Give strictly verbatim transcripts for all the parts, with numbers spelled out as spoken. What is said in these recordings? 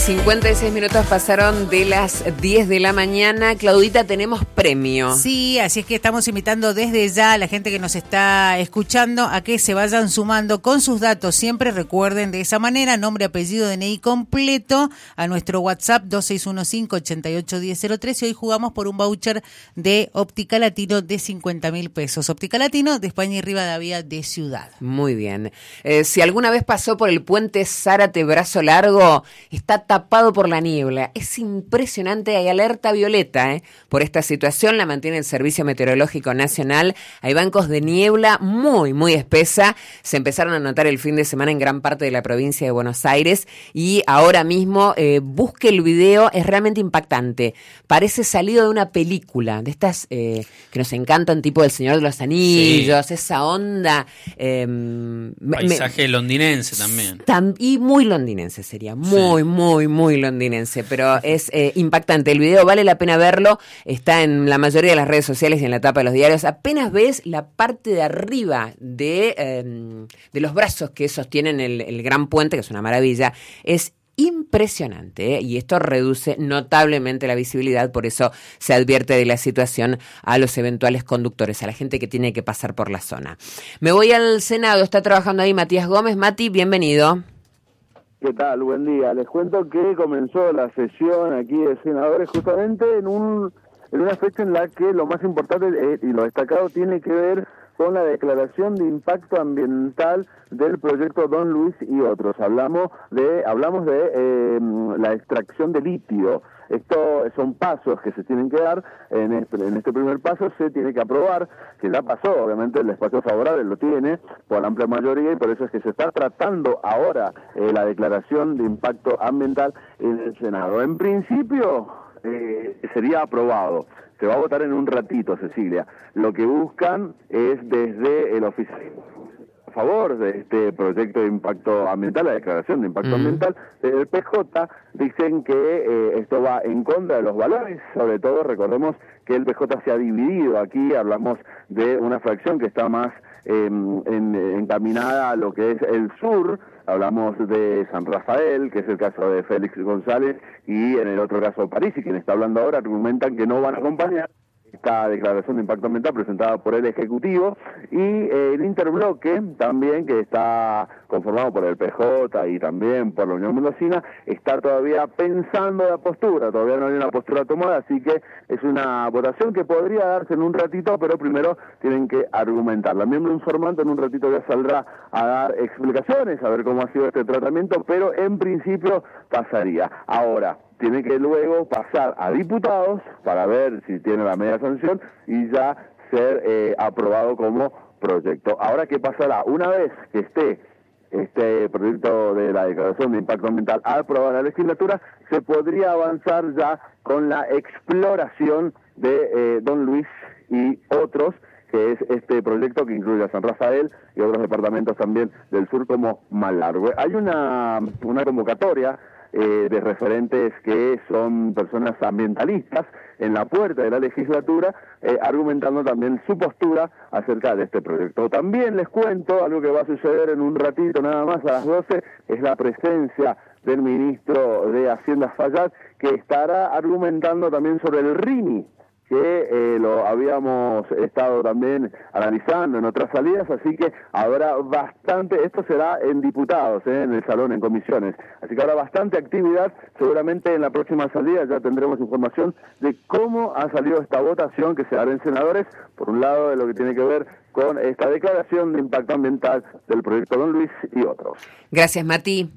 cincuenta y seis minutos pasaron de las diez de la mañana. Claudita, tenemos premio. Sí, así es que estamos invitando desde ya a la gente que nos está escuchando a que se vayan sumando con sus datos. Siempre recuerden de esa manera, nombre, apellido, D N I completo a nuestro WhatsApp dos seis uno cinco, ocho ocho uno cero cero tres. Y hoy jugamos por un voucher de Óptica Latino de cincuenta mil pesos. Óptica Latino de España y Rivadavia de Ciudad. Muy bien. Eh, si alguna vez pasó por el puente Zárate Brazo Largo, está tapado por la niebla. Es impresionante, hay alerta violeta ¿eh? por esta situación, la mantiene el Servicio Meteorológico Nacional. Hay bancos de niebla muy, muy espesa. Se empezaron a notar el fin de semana en gran parte de la provincia de Buenos Aires y ahora mismo eh, busque el video, es realmente impactante. Parece salido de una película, de estas eh, que nos encantan, tipo El Señor de los Anillos, sí. Esa onda. Eh, Paisaje me, londinense también. Tam, y muy londinense sería, muy, sí. muy, muy londinense, pero es eh, impactante. El video vale la pena verlo, está en la mayoría de las redes sociales y en la tapa de los diarios. Apenas ves la parte de arriba de, eh, de los brazos que sostienen el, el gran puente, que es una maravilla, es impresionante, ¿eh? Y esto reduce notablemente la visibilidad, por eso se advierte de la situación a los eventuales conductores, a la gente que tiene que pasar por la zona. Me voy al Senado, está trabajando ahí Matías Gómez. Mati, bienvenido. ¿Qué tal? Buen día. Les cuento que comenzó la sesión aquí de senadores justamente en un en una fecha en la que lo más importante eh, y lo destacado tiene que ver con la declaración de impacto ambiental del proyecto Don Luis y otros. Hablamos de hablamos de eh, la extracción de litio. Esto son pasos que se tienen que dar. En este, en este primer paso se tiene que aprobar, que ya pasó, obviamente el espacio favorable lo tiene por amplia mayoría y por eso es que se está tratando ahora eh, la declaración de impacto ambiental en el Senado. En principio eh, sería aprobado. Se va a votar en un ratito, Cecilia. Lo que buscan es desde el oficialismo a favor de este proyecto de impacto ambiental, la declaración de impacto mm. ambiental, del P J, dicen que eh, esto va en contra de los valores, sobre todo recordemos que el P J se ha dividido, aquí hablamos de una fracción que está más eh, en, encaminada a lo que es el sur, hablamos de San Rafael, que es el caso de Félix González, y en el otro caso Parisi, quien está hablando ahora, argumentan que no van a acompañar esta declaración de impacto ambiental presentada por el Ejecutivo, y eh, el interbloque también, que está conformado por el P J y también por la Unión Mendocina, está todavía pensando la postura, todavía no hay una postura tomada, así que es una votación que podría darse en un ratito, pero primero tienen que argumentar. La miembro informante en un ratito ya saldrá a dar explicaciones, a ver cómo ha sido este tratamiento, pero en principio pasaría. Ahora, tiene que luego pasar a diputados para ver si tiene la media sanción y ya ser eh, aprobado como proyecto. Ahora, ¿qué pasará? Una vez que esté este proyecto de la declaración de impacto ambiental aprobado en la legislatura, se podría avanzar ya con la exploración de eh, Don Luis y otros, que es este proyecto que incluye a San Rafael y otros departamentos también del sur como Malargüe. Hay una, una convocatoria Eh, de referentes que son personas ambientalistas en la puerta de la legislatura, eh, argumentando también su postura acerca de este proyecto. También les cuento algo que va a suceder en un ratito nada más, a las doce, es la presencia del ministro de Hacienda Fayad, que estará argumentando también sobre el R I N I, que eh, lo habíamos estado también analizando en otras salidas, así que habrá bastante, esto será en diputados, eh, en el salón, en comisiones, así que habrá bastante actividad, seguramente en la próxima salida ya tendremos información de cómo ha salido esta votación que se hará en senadores, por un lado de lo que tiene que ver con esta declaración de impacto ambiental del proyecto Don Luis y otros. Gracias, Mati.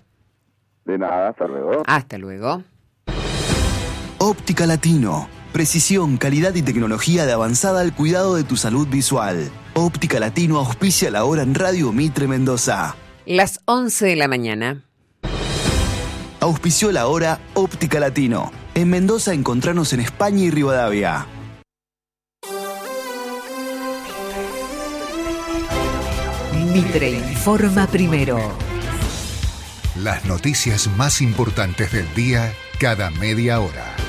De nada, hasta luego. Hasta luego. Óptica Latino. Precisión, calidad y tecnología de avanzada al cuidado de tu salud visual. Óptica Latino auspicia la hora en Radio Mitre Mendoza. Las once de la mañana. Auspició la hora Óptica Latino. En Mendoza encontranos en España y Rivadavia. Mitre informa primero. Las noticias más importantes del día cada media hora.